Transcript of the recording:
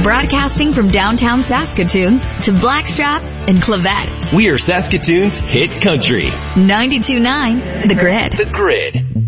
Broadcasting from downtown Saskatoon to Blackstrap and Clavette. We are Saskatoon's hit country. 92.9 The Grid. The Grid.